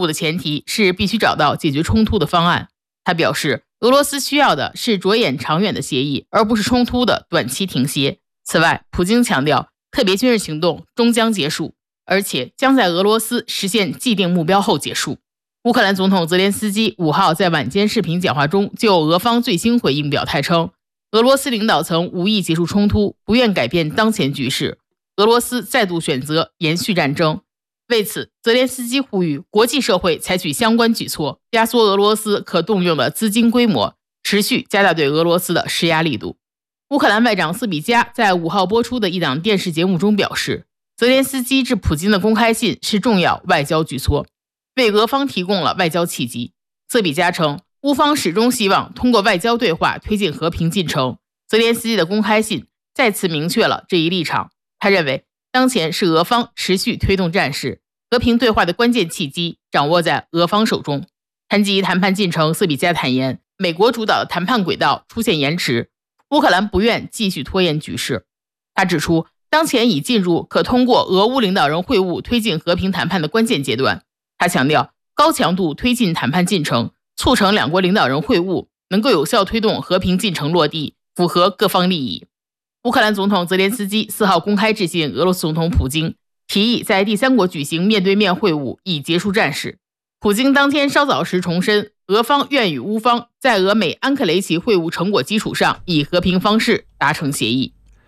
务的前提是必须找到解决冲突的方案。他表示，俄罗斯需要的是着眼长远的协议，而不是冲突的短期停歇。此外，普京强调，特别军事行动终将结束，而且将在俄罗斯实现既定目标后结束。乌克兰总统泽连斯基5号在晚间视频讲话中就俄方最新回应表态称，俄罗斯领导层无意结束冲突，不愿改变当前局势，俄罗斯再度选择延续战争。为此，泽连斯基呼吁国际社会采取相关举措，压缩俄罗斯可动用的资金规模，持续加大对俄罗斯的施压力度。乌克兰外长斯比加在5号播出的一档电视节目中表示，泽连斯基致普京的公开信是重要外交举措，为俄方提供了外交契机。斯比加称，乌方始终希望通过外交对话推进和平进程。泽连斯基的公开信再次明确了这一立场。他认为，当前是俄方持续推动战事，和平对话的关键契机掌握在俄方手中。谈及谈判进程，斯比加坦言，美国主导的谈判轨道出现延迟，乌克兰不愿继续拖延局势。他指出，当前已进入可通过俄乌领导人会晤推进和平谈判的关键阶段。他强调，高强度推进谈判进程，促成两国领导人会晤，能够有效推动和平进程落地，符合各方利益。乌克兰总统泽连斯基4号公开致信俄罗斯总统普京，提议在第三国举行面对面会晤，以结束战事。普京当天稍早时重申，俄方愿与乌方在俄美安克雷奇会晤成果基础上，以和平方式达成协议。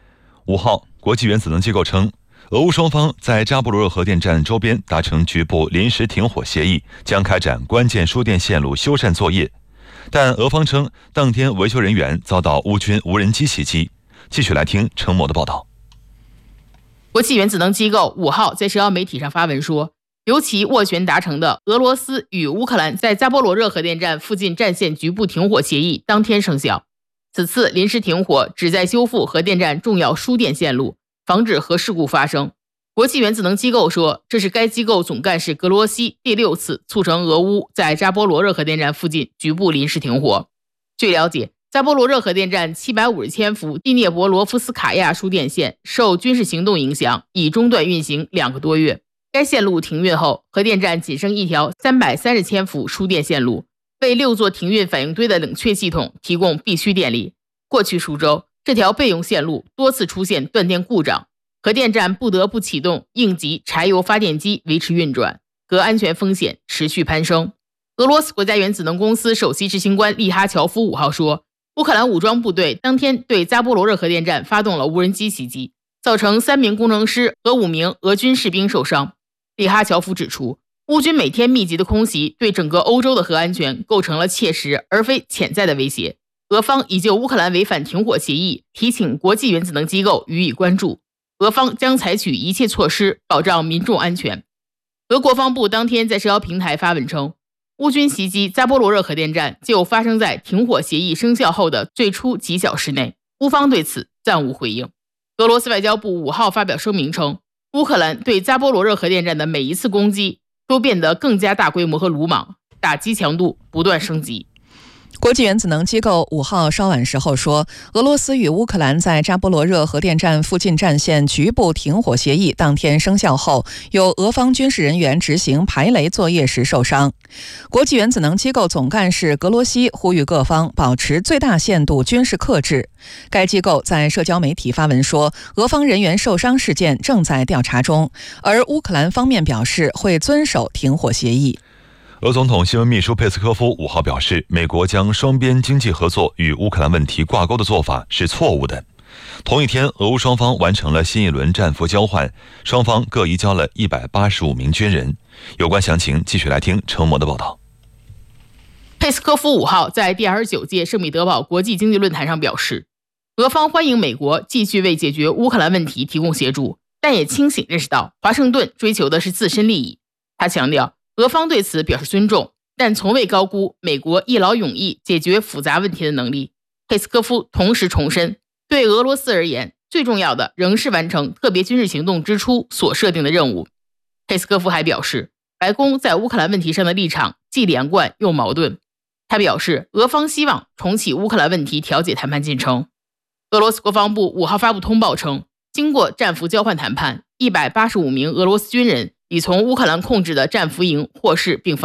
5号，国际原子能机构称，俄乌双方在扎波罗热核电站周边达成局部临时停火协议，将开展关键输电线路修缮作业。但俄方称，当天维修人员遭到乌军无人机袭击。继续来听程某的报道。 国际原子能机构5号在社交媒体上发文说，由其斡旋达成的俄罗斯与乌克兰在扎波罗热核电站附近战线局部停火协议当天生效。此次临时停火旨在修复核电站重要输电线路，防止核事故发生。国际原子能机构说，这是该机构总干事格罗西第6次促成俄乌在扎波罗热核电站附近局部临时停火。据了解，扎波罗热核电站750千伏第聂伯罗夫斯卡亚输电线受军事行动影响，已中断运行2个多月。该线路停运后，核电站仅剩一条330千伏输电线路，为6座停运反应堆的冷却系统提供必需电力。过去数周，这条备用线路多次出现断电故障，核电站不得不启动应急柴油发电机维持运转，核安全风险持续攀升。俄罗斯国家原子能公司首席执行官利哈乔夫5号说，乌克兰武装部队当天对扎波罗热核电站发动了无人机袭击，造成3名工程师和5名俄军士兵受伤。利哈乔夫指出，乌军每天密集的空袭对整个欧洲的核安全构成了切实而非潜在的威胁。俄方已就乌克兰违反停火协议提请国际原子能机构予以关注，俄方将采取一切措施保障民众安全。俄国防部当天在社交平台发文称，乌军袭击扎波罗热核电站就发生在停火协议生效后的最初几小时内，乌方对此暂无回应。俄罗斯外交部5号发表声明称，乌克兰对扎波罗热核电站的每一次攻击都变得更加大规模和鲁莽，打击强度不断升级。 国际原子能机构5号稍晚时候说，俄罗斯与乌克兰在扎波罗热核电站附近战线局部停火协议当天生效后，有俄方军事人员执行排雷作业时受伤。国际原子能机构总干事格罗西呼吁各方保持最大限度军事克制。该机构在社交媒体发文说，俄方人员受伤事件正在调查中，而乌克兰方面表示会遵守停火协议。 俄总统新闻秘书佩斯科夫5号表示，美国将双边经济合作与乌克兰问题挂钩的做法是错误的。同一天，俄乌双方完成了新一轮战俘交换，双方各移交了185名军人。有关详情继续来听程模的报道。 佩斯科夫5号在第29届圣彼得堡国际经济论坛上表示，俄方欢迎美国继续为解决乌克兰问题提供协助，但也清醒认识到华盛顿追求的是自身利益。他强调，俄方对此表示尊重，但从未高估美国一劳永逸解决复杂问题的能力。佩斯科夫同时重申，对俄罗斯而言，最重要的仍是完成特别军事行动之初所设定的任务。佩斯科夫还表示，白宫在乌克兰问题上的立场既连贯又矛盾。他表示，俄方希望重启乌克兰问题调解谈判进程。俄罗斯国防部5号发布通报称，经过战俘交换谈判，185名俄罗斯军人已从乌克兰控制的战俘营获释并返